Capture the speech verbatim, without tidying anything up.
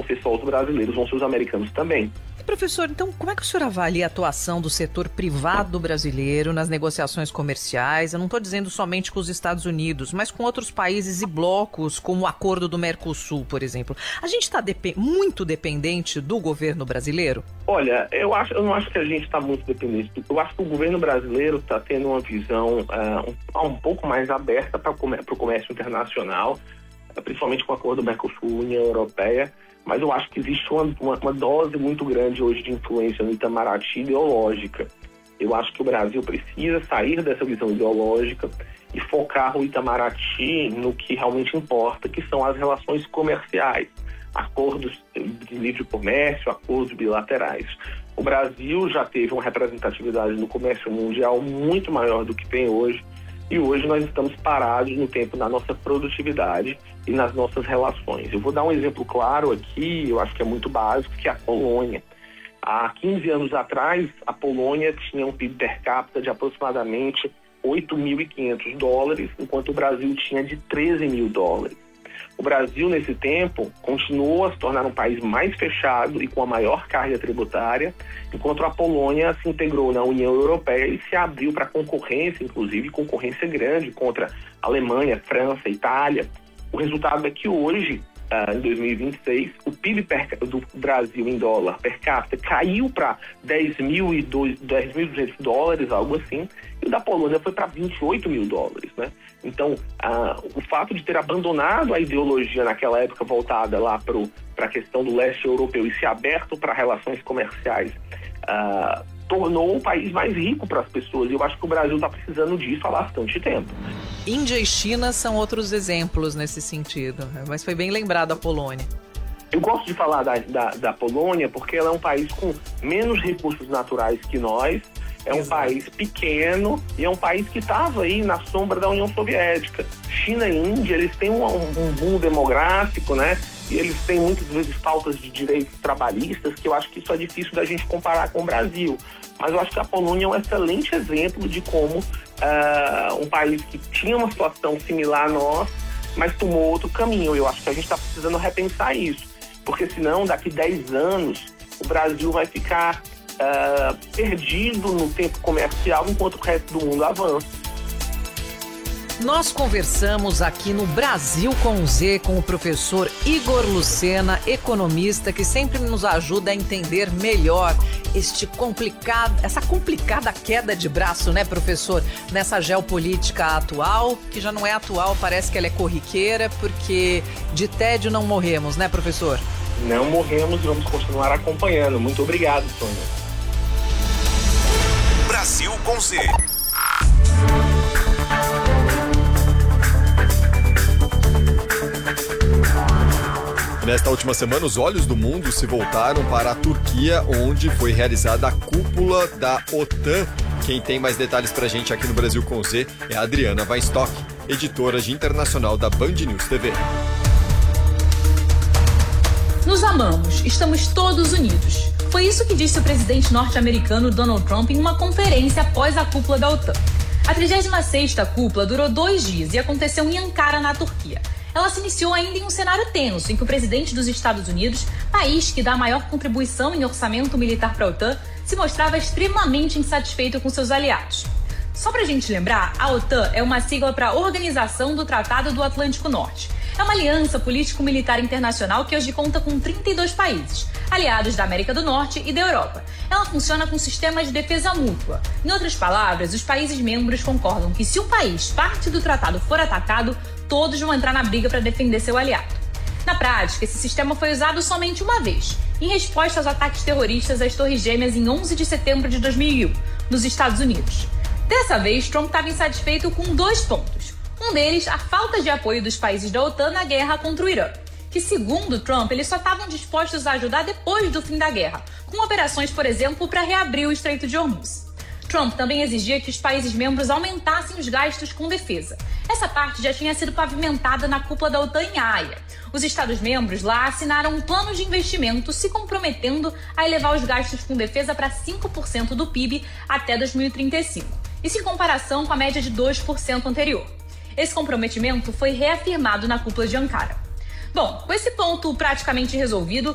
ser só os brasileiros, vão ser os americanos também. Professor, então como é que o senhor avalia a atuação do setor privado brasileiro nas negociações comerciais? Eu não estou dizendo somente com os Estados Unidos, mas com outros países e blocos, como o Acordo do Mercosul, por exemplo. A gente está dep- muito dependente do governo brasileiro? Olha, eu, acho, eu não acho que a gente está muito dependente. Eu acho que o governo brasileiro está tendo uma visão uh, um, um pouco mais aberta para o comércio internacional, principalmente com o Acordo do Mercosul, União Europeia. Mas eu acho que existe uma, uma, uma dose muito grande hoje de influência no Itamaraty ideológica. Eu acho que o Brasil precisa sair dessa visão ideológica e focar o Itamaraty no que realmente importa, que são as relações comerciais, acordos de livre comércio, acordos bilaterais. O Brasil já teve uma representatividade no comércio mundial muito maior do que tem hoje, e hoje nós estamos parados no tempo da nossa produtividade e nas nossas relações. Eu vou dar um exemplo claro aqui, eu acho que é muito básico, que é a Polônia. Há quinze anos atrás, a Polônia tinha um P I B per capita de aproximadamente oito mil e quinhentos dólares, enquanto o Brasil tinha de treze mil dólares. O Brasil, nesse tempo, continuou a se tornar um país mais fechado e com a maior carga tributária, enquanto a Polônia se integrou na União Europeia e se abriu para concorrência, inclusive concorrência grande contra Alemanha, França, Itália. O resultado é que hoje, uh, em dois mil e vinte e seis, o P I B per, do Brasil em dólar per capita caiu para dez mil e duzentos dólares, algo assim, e o da Polônia foi para vinte e oito mil dólares, né? Então, uh, o fato de ter abandonado a ideologia naquela época voltada lá para a questão do leste europeu e se aberto para relações comerciais, uh, tornou o país mais rico para as pessoas. E eu acho que o Brasil está precisando disso há bastante tempo. Índia e China são outros exemplos nesse sentido, mas foi bem lembrado a Polônia. Eu gosto de falar da, da, da Polônia porque ela é um país com menos recursos naturais que nós, é um Exato. país pequeno e é um país que estava aí na sombra da União Soviética. China e Índia, eles têm um, um boom demográfico, né? E eles têm muitas vezes faltas de direitos trabalhistas, que eu acho que isso é difícil da gente comparar com o Brasil. Mas eu acho que a Polônia é um excelente exemplo de como uh, um país que tinha uma situação similar a nós, mas tomou outro caminho. Eu acho que a gente está precisando repensar isso, porque senão daqui dez anos o Brasil vai ficar uh, perdido no tempo comercial enquanto o resto do mundo avança. Nós conversamos aqui no Brasil com Z com o professor Igor Lucena, economista, que sempre nos ajuda a entender melhor este complicado, essa complicada queda de braço, né, professor, nessa geopolítica atual, que já não é atual, parece que ela é corriqueira, porque de tédio não morremos, né, professor? Não morremos, vamos continuar acompanhando. Muito obrigado, Sônia. Brasil com Z. Nesta última semana, os olhos do mundo se voltaram para a Turquia, onde foi realizada a cúpula da OTAN. Quem tem mais detalhes pra gente aqui no Brasil com Z é a Adriana Weinstock, editora de internacional da Band News T V. Nos amamos, estamos todos unidos. Foi isso que disse o presidente norte-americano Donald Trump em uma conferência após a cúpula da OTAN. A trigésima sexta cúpula durou dois dias e aconteceu em Ankara, na Turquia. Ela se iniciou ainda em um cenário tenso, em que o presidente dos Estados Unidos, país que dá a maior contribuição em orçamento militar para a OTAN, se mostrava extremamente insatisfeito com seus aliados. Só pra gente lembrar, a OTAN é uma sigla para Organização do Tratado do Atlântico Norte. É uma aliança político-militar internacional que hoje conta com trinta e dois países, aliados da América do Norte e da Europa. Ela funciona com sistemas de defesa mútua. Em outras palavras, os países membros concordam que se um país, parte do tratado, for atacado, todos vão entrar na briga para defender seu aliado. Na prática, esse sistema foi usado somente uma vez, em resposta aos ataques terroristas às Torres Gêmeas em onze de setembro de dois mil e um, nos Estados Unidos. Dessa vez, Trump estava insatisfeito com dois pontos. Um deles, a falta de apoio dos países da OTAN na guerra contra o Irã, que, segundo Trump, eles só estavam dispostos a ajudar depois do fim da guerra, com operações, por exemplo, para reabrir o Estreito de Hormuz. Trump também exigia que os países membros aumentassem os gastos com defesa. Essa parte já tinha sido pavimentada na cúpula da OTAN em Haia. Os Estados-membros lá assinaram um plano de investimento se comprometendo a elevar os gastos com defesa para cinco por cento do P I B até dois mil e trinta e cinco. Isso em comparação com a média de dois por cento anterior. Esse comprometimento foi reafirmado na cúpula de Ankara. Bom, com esse ponto praticamente resolvido,